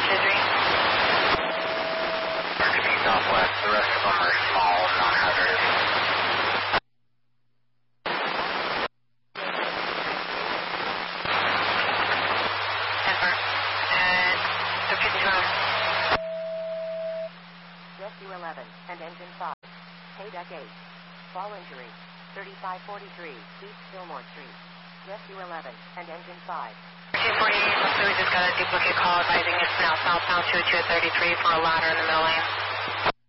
Marketing Southwest, the rest of them are small, non-hazardous. Confirm. And the 52. Rescue 11 and Engine 5. Paydeck 8. Fall injury. 3543 East Fillmore Street. Rescue 11 and Engine 5. 248, so we just got a duplicate call advising it's now southbound 2233 for a ladder in the middle lane.